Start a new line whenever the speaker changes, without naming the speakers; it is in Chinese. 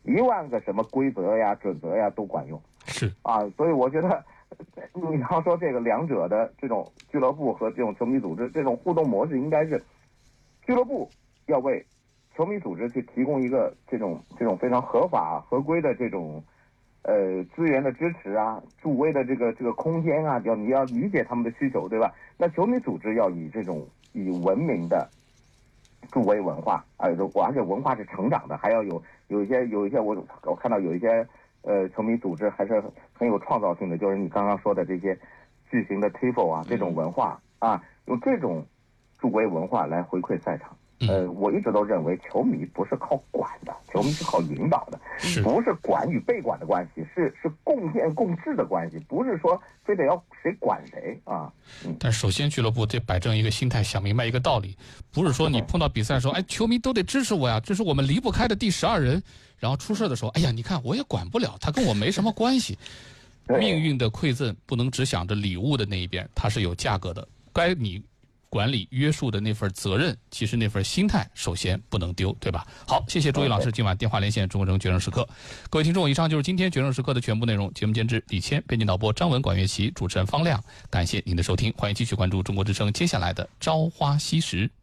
1万个什么规则呀、准则呀都管用。
是
啊，所以我觉得，你要说这个两者的这种俱乐部和这种球迷组织这种互动模式，应该是俱乐部要为球迷组织去提供一个这种非常合法合规的这种资源的支持啊，助威的这个空间啊，你要理解他们的需求，对吧？那球迷组织要以文明的助威文化啊，而且文化是成长的，还要有一些我看到有一些球迷组织还是很有创造性的，就是你刚刚说的这些巨型的 tifo 啊，这种文化啊，用这种助威文化来回馈赛场。我一直都认为球迷不是靠管的，球迷是靠引导的，不是管与被管的关系，是共建共治的关系，不是说非得要谁管谁啊。
但首先俱乐部得摆正一个心态，想明白一个道理，不是说你碰到比赛说，哎，球迷都得支持我呀，这是我们离不开的第12人，然后出事的时候，哎呀，你看我也管不了，他跟我没什么关系。命运的馈赠不能只想着礼物的那一边，它是有价格的，该你管理约束的那份责任，其实那份心态首先不能丢，对吧？好，谢谢朱毅老师今晚电话连线中国人决胜时刻。各位听众，以上就是今天决胜时刻的全部内容。节目监制李谦，编辑导播张文、管乐琪，主持人方亮。感谢您的收听，欢迎继续关注中国之声接下来的朝花夕拾。